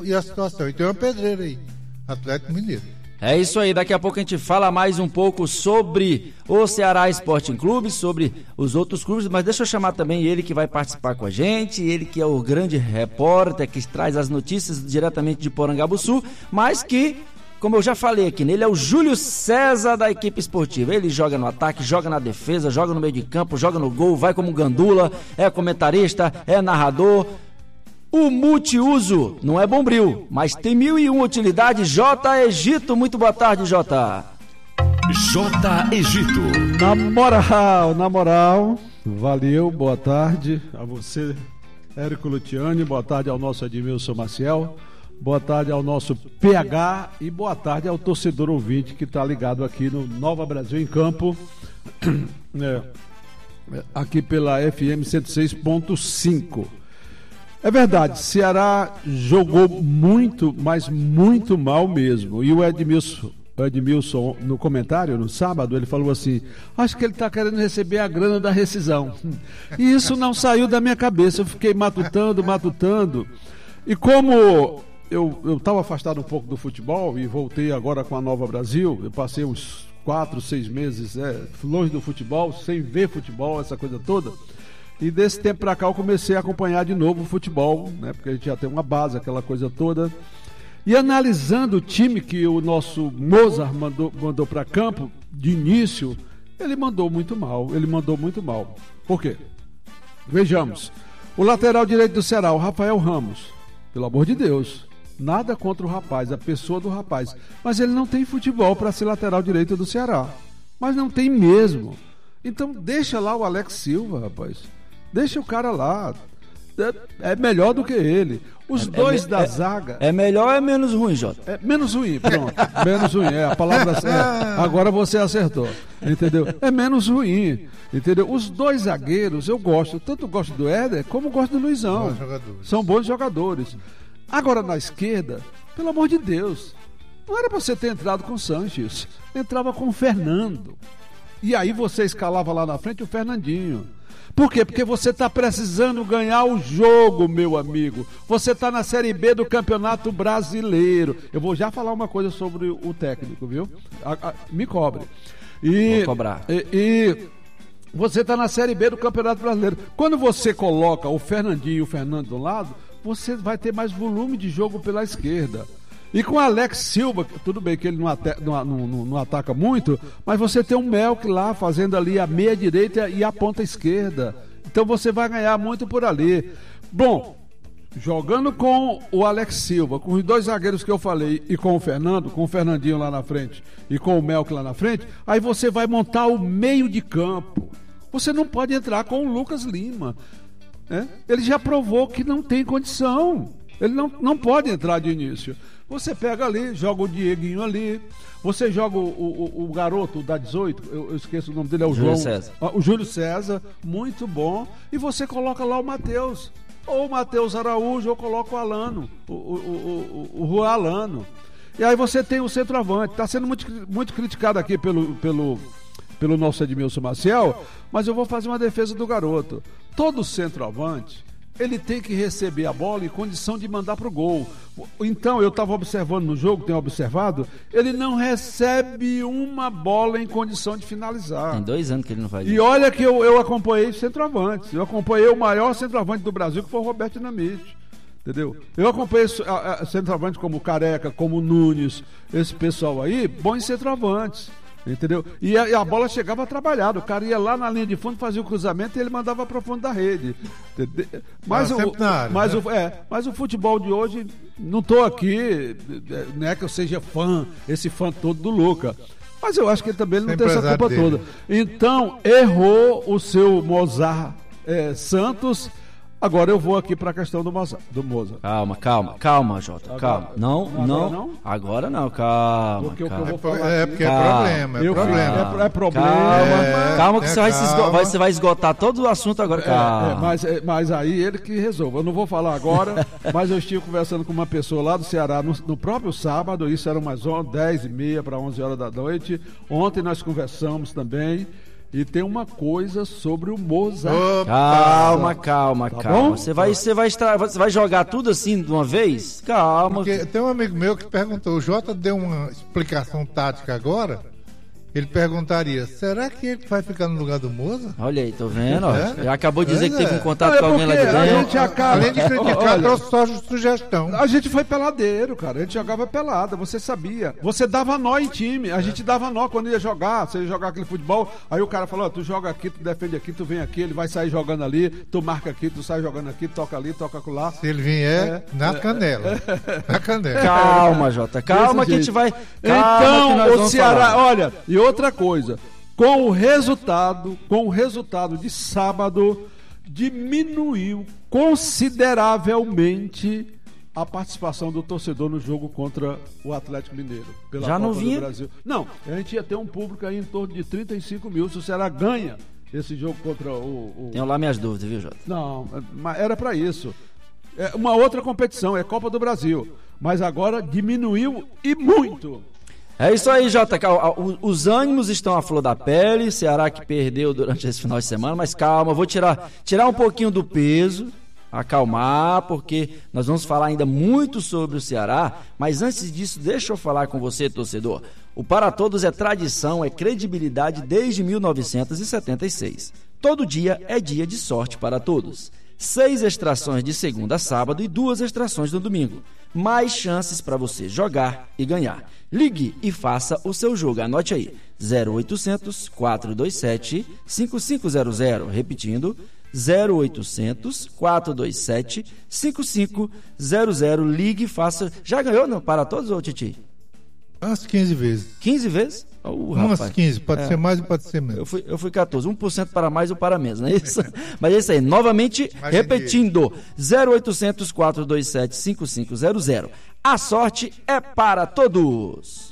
e a situação. E tem uma pedreira aí, Atlético Mineiro. É isso aí, daqui a pouco a gente fala mais um pouco sobre o Ceará Sporting Clube, sobre os outros clubes, mas deixa eu chamar também ele que vai participar com a gente, ele que é o grande repórter que traz as notícias diretamente de Porangabuçu, mas que, como eu já falei aqui, ele é o Júlio César da equipe esportiva. Ele joga no ataque, joga na defesa, joga no meio de campo, joga no gol, vai como gandula, é comentarista, é narrador. O multiuso não é Bombril, mas tem 1001 utilidades. J. Egito, muito boa tarde, J. J. Egito. Na moral, valeu, boa tarde a você, Érico Lutiani, boa tarde ao nosso Edmilson Maciel, boa tarde ao nosso PH e boa tarde ao torcedor ouvinte que está ligado aqui no Nova Brasil em Campo, aqui pela FM 106.5. É verdade, Ceará jogou muito, mas muito mal mesmo. E o Edmilson, no comentário, no sábado, ele falou assim: acho que ele está querendo receber a grana da rescisão. E isso não saiu da minha cabeça. Eu fiquei matutando. E como eu estava afastado um pouco do futebol e voltei agora com a Nova Brasil, eu passei uns 4, 6 meses longe do futebol, sem ver futebol, essa coisa toda. E desse tempo pra cá eu comecei a acompanhar de novo o futebol, né? Porque a gente já tem uma base, aquela coisa toda. E analisando o time que o nosso Mozart mandou para campo, de início, ele mandou muito mal. Por quê? Vejamos. O lateral direito do Ceará, o Rafael Ramos. Pelo amor de Deus, nada contra o rapaz, a pessoa do rapaz. Mas ele não tem futebol para ser lateral direito do Ceará. Mas não tem mesmo. Então deixa lá o Alex Silva, rapaz. Deixa o cara lá. É melhor do que ele. Os dois da zaga. É melhor ou é menos ruim, Jota? É menos ruim, pronto. Menos ruim, a palavra agora você acertou. Entendeu? É menos ruim. Entendeu? Os dois zagueiros eu gosto. Tanto gosto do Éder como gosto do Luizão. São bons jogadores. Agora na esquerda, pelo amor de Deus, não era pra você ter entrado com o Sanches. Entrava com o Fernando. E aí você escalava lá na frente o Fernandinho. Por quê? Porque você está precisando ganhar o jogo, meu amigo. Você está na Série B do Campeonato Brasileiro. Eu vou já falar uma coisa sobre o técnico, viu? Me cobre. Vou cobrar. E você está na Série B do Campeonato Brasileiro. Quando você coloca o Fernandinho e o Fernando do lado, você vai ter mais volume de jogo pela esquerda. E com o Alex Silva, tudo bem que ele não ataca muito, mas você tem um Melk lá fazendo ali a meia direita e a ponta esquerda. Então você vai ganhar muito por ali. Bom, jogando com o Alex Silva, com os dois zagueiros que eu falei, e com o Fernando, com o Fernandinho lá na frente e com o Melk lá na frente, aí você vai montar o meio de campo. Você não pode entrar com o Lucas Lima. Né? Ele já provou que não tem condição. Ele não pode entrar de início. Você pega ali, joga o Dieguinho ali, você joga o garoto da 18, eu esqueço o nome dele, é o Júlio João. César. O Júlio César, muito bom. E você coloca lá o Matheus. Ou o Matheus Araújo, ou coloca o Alano, o Juan Alano. E aí você tem o centroavante. Está sendo muito criticado aqui pelo nosso Edmilson Maciel, mas eu vou fazer uma defesa do garoto. Todo centroavante, ele tem que receber a bola em condição de mandar pro gol. Então, eu estava observando no jogo, tenho observado, ele não recebe uma bola em condição de finalizar. Tem 2 anos que ele não faz isso. E olha que eu acompanhei centroavantes. Eu acompanhei o maior centroavante do Brasil, que foi o Roberto Dinamite. Entendeu? Eu acompanhei centroavantes como o Careca, como o Nunes, esse pessoal aí, bons centroavantes. Entendeu? E a bola chegava trabalhada. O cara ia lá na linha de fundo, fazia o cruzamento e ele mandava para o fundo da rede. Mas o futebol de hoje, não estou aqui, não é que eu seja esse fã todo do Luca. Mas eu acho que ele também não tem essa culpa toda. Então, errou o seu Mozart Santos. Agora eu vou aqui para a questão do Mozart. Calma, Jota. Calma. Não. Agora não, calma. Porque calma. O que eu vou falar É porque é problema. É problema. Calma que você vai esgotar todo o assunto agora. Mas aí ele que resolve. Eu não vou falar agora, mas eu estive conversando com uma pessoa lá do Ceará no próprio sábado. Isso era umas 10h30 para 11 horas da noite. Ontem nós conversamos também. E tem uma coisa sobre o Mozart. Calma. Bom? Você vai jogar tudo assim de uma vez? Calma. Porque tem um amigo meu que perguntou, o Jota deu uma explicação tática agora. Ele perguntaria, será que ele vai ficar no lugar do Moza? Olha aí, tô vendo, ó. Já acabou de dizer que teve um contato É com alguém lá de porque a dentro. gente acaba... Além de criticar, trouxe só sugestão. A gente foi peladeiro, cara. A gente jogava pelada, você sabia. Você dava nó em time. A gente dava nó quando ia jogar. Você ia jogar aquele futebol. Aí o cara falou: tu joga aqui, tu defende aqui, tu vem aqui, ele vai sair jogando ali, tu marca aqui, tu sai jogando aqui, toca ali, toca lá. Se ele vier, na canela. Na canela. Calma, Jota. Calma que a gente vai. Calma que nós Então, o vamos Ceará, falar. olha, e outra coisa, com o resultado de sábado, diminuiu consideravelmente a participação do torcedor no jogo contra o Atlético Mineiro. Pela Já não Copa do vinha? Brasil. Não, a gente ia ter um público aí em torno de 35 mil. Se o Ceará ganha esse jogo contra o... Tenho lá minhas dúvidas, viu, Jota? Não, mas era para isso. É uma outra competição, é Copa do Brasil. Mas agora diminuiu e muito. É isso aí, Jota. Os ânimos estão à flor da pele. Ceará que perdeu durante esse final de semana, mas calma, eu vou tirar um pouquinho do peso, acalmar, porque nós vamos falar ainda muito sobre o Ceará. Mas antes disso, deixa eu falar com você, torcedor. O Para Todos é tradição, é credibilidade desde 1976. Todo dia é dia de sorte para todos. 6 extrações de segunda a sábado e 2 extrações no domingo. Mais chances para você jogar e ganhar. Ligue e faça o seu jogo. Anote aí, 0800 427 5500. Repetindo, 0800 427 5500. Ligue e faça. Já ganhou no Para Todos, ô Titi? Umas 15 vezes. 15 vezes? Umas 15, pode ser mais e pode ser menos. Eu fui 14, 1% para mais ou para menos, não é isso? Mas é isso aí, novamente, mais repetindo, 0800 427 5500. A sorte é para todos.